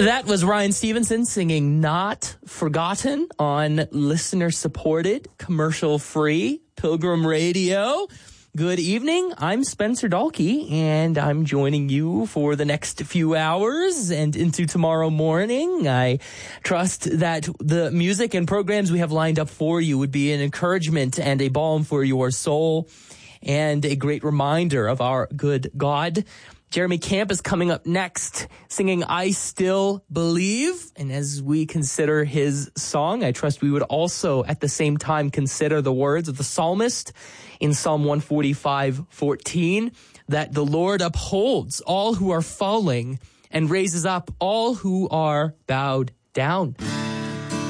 That was Ryan Stevenson singing Not Forgotten on listener-supported, commercial-free Pilgrim Radio. Good evening. I'm Spencer Dahlke, and I'm joining you for the next few hours and into tomorrow morning. I trust that the music and programs we have lined up for you would be an encouragement and a balm for your soul and a great reminder of our good God. Jeremy Camp is coming up next, singing I Still Believe. And as we consider his song, I trust we would also at the same time consider the words of the psalmist in Psalm 145:14, that the Lord upholds all who are falling and raises up all who are bowed down.